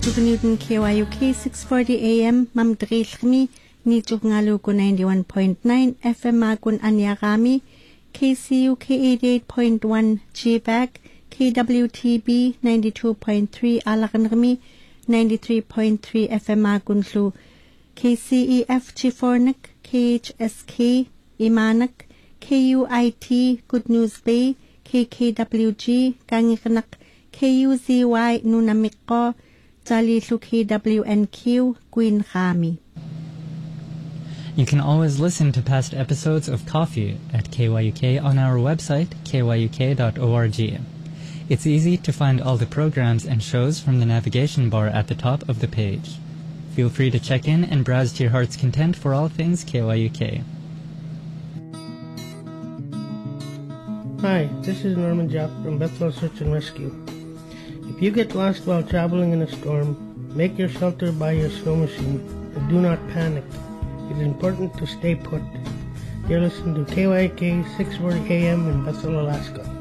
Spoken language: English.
Newton KYUK 640 AM Mamdrilmi Nichungaluku 91.9 FM Magun Anyagami KCUK 88.1 GBAC KWTB 92.3 Alakanrmi 93.3 FM Magunlu KCEF Chifornik KHSK Imanak KUIT Good News Bay KKWG Gangikanak KUZY Nunamiko Talilu KWNQ Queen Khami. You can always listen to past episodes of Coffee at KYUK on our website, kyuk.org. It's easy to find all the programs and shows from the navigation bar at the top of the page. Feel free to check in and browse to your heart's content for all things KYUK. Hi, this is Norman Japp from Bethel Search and Rescue. If you get lost while traveling in a storm, make your shelter by your snow machine and do not panic. It is important to stay put. You're listening to KYK 640 AM in Bethel, Alaska.